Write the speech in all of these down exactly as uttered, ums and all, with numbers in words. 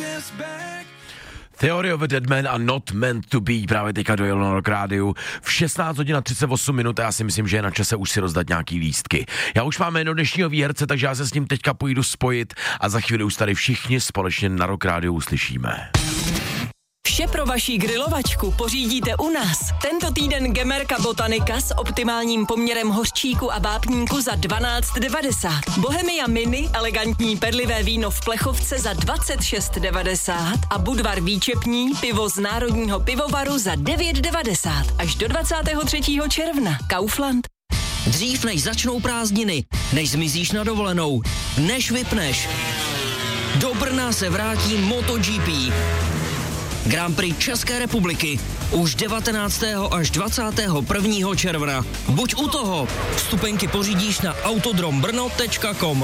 Theory of a Dead Man a Not Meant to Be právě teďka dojel na Rock Rádiu v šestnáct hodin a třicet osm minut a já si myslím, že je na čase už si rozdat nějaký lístky. Já už mám jméno dnešního výherce, takže já se s ním teďka půjdu spojit a za chvíli už tady všichni společně na Rock Rádiu uslyšíme. Vše pro vaši grilovačku pořídíte u nás. Tento týden Gemerka Botanika s optimálním poměrem hořčíku a vápníku za dvanáct devadesát. Bohemia Mini, elegantní perlivé víno v plechovce za dvacet šest devadesát a Budvar Výčepní, pivo z Národního pivovaru za devět devadesát. Až do dvacátého třetího června. Kaufland. Dřív než začnou prázdniny, než zmizíš na dovolenou, než vypneš. Do Brna se vrátí MotoGP. Grand Prix České republiky už devatenáctého až dvacátého prvního června. Buď u toho. Vstupenky pořídíš na autodrombrno tečka com.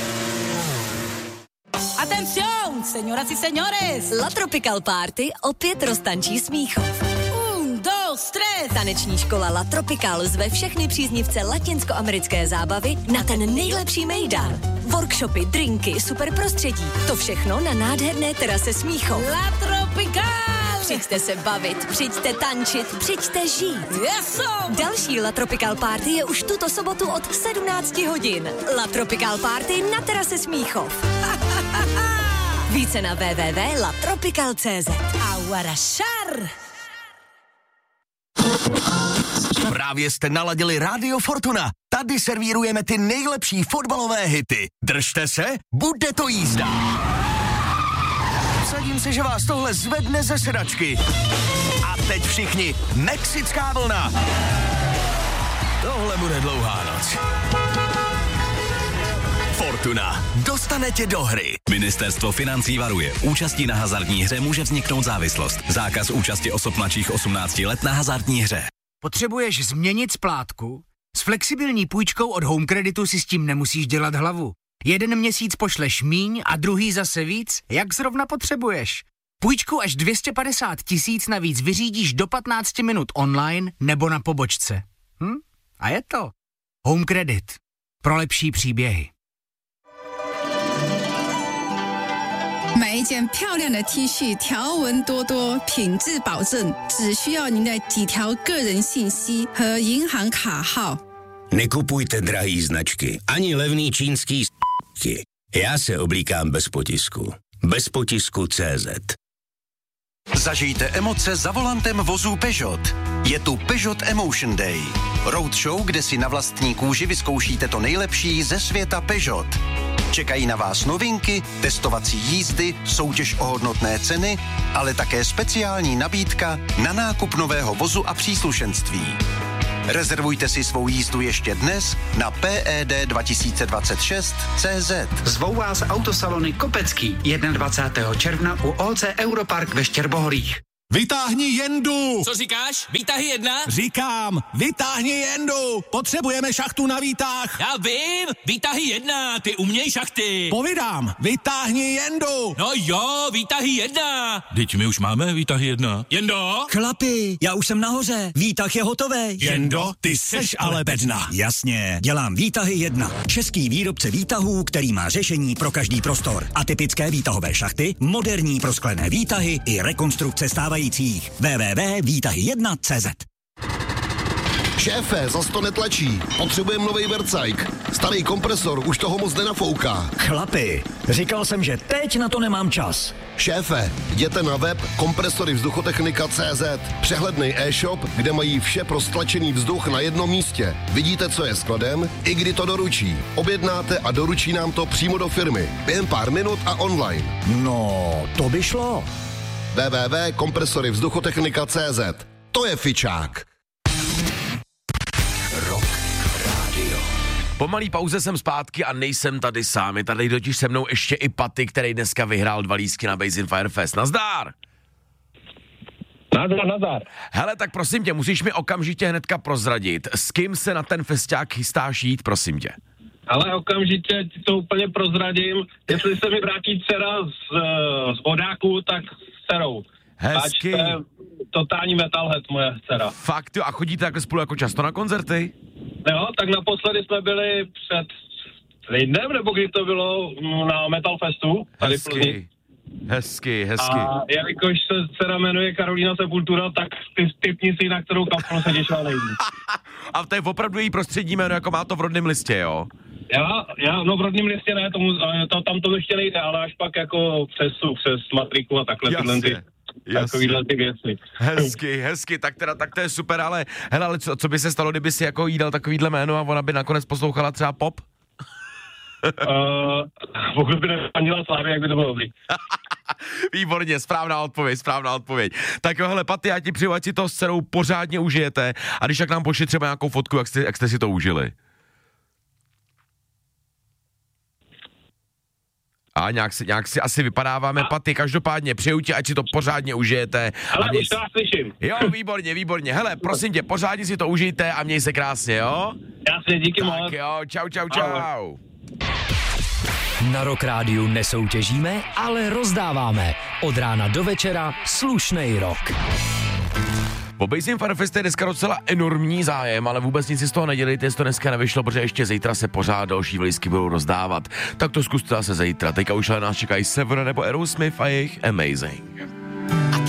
Atención, señoras y señores. La Tropical Party opět roztančí Smíchov. Un, dos, tres. Taneční škola La Tropical zve všechny příznivce latinskoamerické zábavy na ten nejlepší mejdán. Workshopy, drinky, super prostředí. To všechno na nádherné terase Smíchov. La Tropical. Přijďte se bavit, přijďte tančit, přijďte žít. Yeso. Další La Tropical Party je už tuto sobotu od sedmnácti hodin. La Tropical Party na terase Smíchov. Více na w w w tečka la tropical tečka c z. Aguarašar. Právě jste naladili Rádio Fortuna. Tady servírujeme ty nejlepší fotbalové hity. Držte se, bude to jízda. Vsadím se, že vás tohle zvedne ze sedačky. A teď všichni, mexická vlna. Tohle bude dlouhá noc. Fortuna. Dostane tě do hry. Ministerstvo financí varuje. Účastí na hazardní hře může vzniknout závislost. Zákaz účasti osob mladších osmnácti let na hazardní hře. Potřebuješ změnit splátku? S flexibilní půjčkou od Home Creditu si s tím nemusíš dělat hlavu. Jeden měsíc pošleš míň a druhý zase víc, jak zrovna potřebuješ. Půjčku až dvě stě padesát tisíc navíc vyřídíš do patnáct minut online nebo na pobočce. Hm? A je to. Home Credit. Pro lepší příběhy. 买一件漂亮的 T 恤，条纹多多，品质保证，只需要您的几条个人信息和银行卡号。 Nekupujte drahý značky, ani levný čínský s***ky. Já se oblíkám bez potisku. Bez potisku tečka cé zet. Zažijte emoce za volantem vozů Peugeot. Je tu Peugeot Emotion Day. Roadshow, kde si na vlastní kůži vyzkoušíte to nejlepší ze světa Peugeot. Čekají na vás novinky, testovací jízdy, soutěž o hodnotné ceny, ale také speciální nabídka na nákup nového vozu a příslušenství. Rezervujte si svou jízdu ještě dnes na P E D dva tisíce dvacet šest tečka cé zet. Zvou vás autosalony Kopecký dvacátého prvního června u O C Europark ve Štěrbohorích. Vytáhni jendu! Co říkáš? Výtahy jedna? Říkám, vytáhni jendu! Potřebujeme šachtu na výtah! Já vím! Výtahy jedna, ty uměj šachty! Povídám, vytáhni jendu! No jo, výtahy jedna! Teď my už máme výtahy jedna. Jendo? Chlapi, já už jsem nahoře, výtah je hotový. Jendo, ty seš ale bedna. Jasně, dělám výtahy jedna. Český výrobce výtahů, který má řešení pro každý prostor. Atypické výtahové šachty, moderní prosklené výtahy i rekonstrukce stávajících. w w w tečka výtahy jedna tečka cé zet. Šéfe, zas to netlačí. Potřebujeme novej vercajk. Starý kompresor už toho moc nenafouká. Chlapi, říkal jsem, že teď na to nemám čas. Šéfe, jděte na web kompresory vzduchotechnika tečka cé zet. Přehledný e-shop, kde mají vše pro stlačený vzduch na jednom místě. Vidíte, co je skladem, i kdy to doručí. Objednáte a doručí nám to přímo do firmy. Během pár minut a online. No, to by šlo. w w w tečka kompresory vzduchotechnika tečka cé zet. To je fičák. Rock Radio. Po malý pauze jsem zpátky a nejsem tady sám. Je tady totiž se mnou ještě i Paty, který dneska vyhrál dva lístky na Basin Firefest. Nazdár! Nazdar, nazdar. Hele, tak prosím tě, musíš mi okamžitě hnedka prozradit, s kým se na ten festiák chystáš jít, prosím tě. Ale okamžitě ti to úplně prozradím. Jestli se mi vrátí dcera z, z vodáku, tak s dcerou. Hezky. Ač to totální metalhead moje dcera. Fakt jo, a chodíte takhle spolu jako často na koncerty? Jo, tak naposledy jsme byli před týdnem, nebo kdy to bylo na Metal Festu. Tady Hezky. Hezky, hezky. A jelikož se dcera jmenuje Karolína Sepultura, tak ty typni si, na kterou kapelu se těšila nejvíc. A to je opravdu její prostřední jméno, jako má to v rodném listě, jo? Já, já, no v rodném listě ne, tomu, to, tam to ještě nejde, ale až pak jako přes, přes matriku a takhle tyhle ty, takovýhle ty věci. Hezky, hezky, tak teda, tak to je super, ale hele, ale co, co by se stalo, kdyby si jako jí dal takovýhle jméno a ona by nakonec poslouchala třeba pop? Uh, pokud by nepanila Slávy, jak by to bylo dobrý. Výborně, správná odpověď, správná odpověď. Tak jo, hele, Paty, já ti přeju, ať si to s dcerou pořádně užijete a když tak nám pošli třeba nějakou fotku, jak jste, jak jste si to užili. A nějak si, nějak si asi vypadáváme, Paty, každopádně přeju ti, ať si to pořádně užijete. Ale měj... už to slyším. Jo, výborně, výborně. Hele, prosím tě, pořádně si to užijte a měj se krásně, jo? Jasně, díky moc. Tak jo, čau, čau, čau. Na Rock Rádiu nesoutěžíme, ale rozdáváme. Od rána do večera slušnej rock. Po Bejzím Farfest je dneska docela enormní zájem, ale vůbec nic si z toho nedělejte, jestli to dneska nevyšlo, protože ještě zítra se pořád další vlisky budou rozdávat. Tak to zkuste zase zítra. Teďka už ale nás čekají Sever nebo Aerosmith a jejich Amazing.